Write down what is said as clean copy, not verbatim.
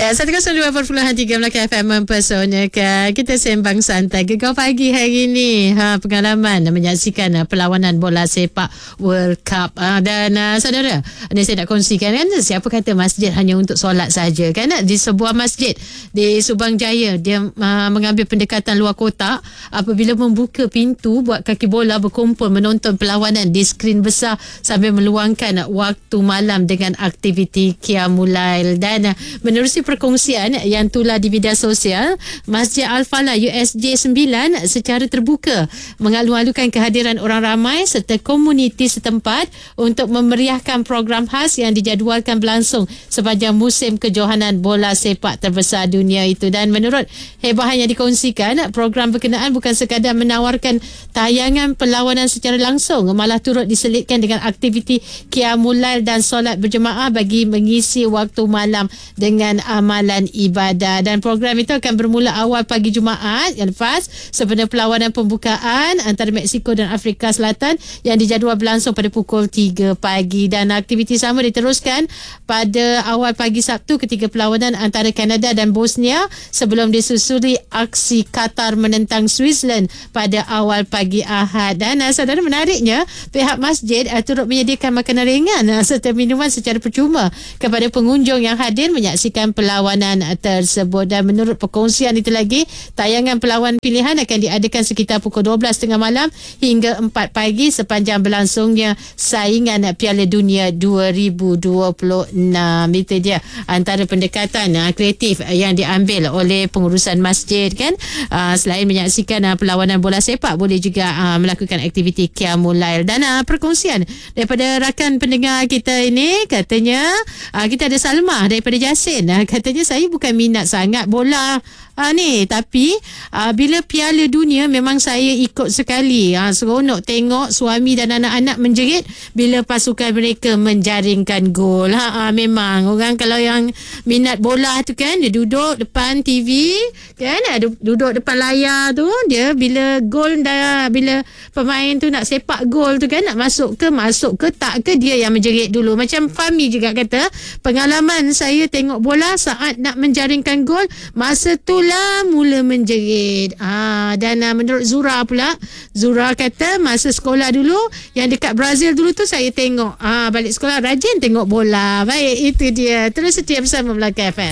Ya, 102.3 Melaka FM mempersonyakan. Kita sembang santai Gegar Pagi hari ini. Pengalaman menyaksikan perlawanan bola sepak World Cup. Dan saudara, ini saya nak kongsikan kan, siapa kata masjid hanya untuk solat saja kan? Di sebuah masjid di Subang Jaya, dia mengambil pendekatan luar kotak apabila membuka pintu buat kaki bola berkumpul menonton perlawanan di skrin besar sambil meluangkan waktu malam dengan aktiviti Qiyamul Lail. Dan menerusi perkongsian yang tular di media sosial, Masjid Al-Falah USJ 9 secara terbuka mengalu-alukan kehadiran orang ramai serta komuniti setempat untuk memeriahkan program khas yang dijadualkan berlangsung sepanjang musim kejohanan bola sepak terbesar dunia itu. Dan menurut hebahan yang dikongsikan, program berkenaan bukan sekadar menawarkan tayangan perlawanan secara langsung, malah turut diselitkan dengan aktiviti Qiyamul Lail dan solat berjemaah bagi mengisi waktu malam dengan amalan ibadah. Dan program itu akan bermula awal pagi Jumaat yang lepas sempena perlawanan pembukaan antara Mexico dan Afrika Selatan yang dijadual berlangsung pada pukul 3 pagi. Dan aktiviti sama diteruskan pada awal pagi Sabtu ketika perlawanan antara Kanada dan Bosnia sebelum disusuli aksi Qatar menentang Switzerland pada awal pagi Ahad. Dan saudara, menariknya pihak masjid turut menyediakan makanan ringan serta minuman secara percuma kepada pengunjung yang hadir menyaksikan perlawanan tersebut. Dan menurut perkongsian itu lagi, tayangan perlawanan pilihan akan diadakan sekitar pukul 12.30 malam hingga 4 pagi sepanjang berlangsungnya saingan Piala Dunia 2026. Itu dia antara pendekatan kreatif yang diambil oleh pengurusan masjid kan. Selain menyaksikan perlawanan bola sepak, boleh juga melakukan aktiviti Qiyamul Lail. Dan perkongsian daripada rakan pendengar kita ini, katanya kita ada Salma daripada Jasin. Katanya, saya bukan minat sangat bola ni, tapi bila Piala Dunia memang saya ikut sekali. Seronok tengok suami dan anak-anak menjerit bila pasukan mereka menjaringkan gol. Memang orang kalau yang minat bola tu kan, dia duduk depan TV kan, duduk depan layar tu, dia bila gol dah, bila pemain tu nak sepak gol tu kan, nak masuk ke tak ke, dia yang menjerit dulu. Macam Fahmi juga kata, pengalaman saya tengok bola saat nak menjaringkan gol, masa tu lah mula menjerit. Dan menurut Zura pula, Zura kata masa sekolah dulu yang dekat Brazil dulu tu, saya tengok balik sekolah rajin tengok bola. Baik, itu dia. Terus setia bersama Melaka FM.